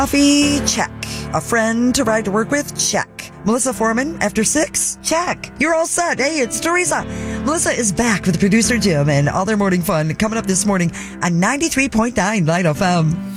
Coffee? Check. A friend to ride to work with? Check. Melissa Foreman after 6? Check. You're all set. Hey, it's Teresa. Melissa is back with producer Jim and all their morning fun coming up this morning on 93.9 Light FM.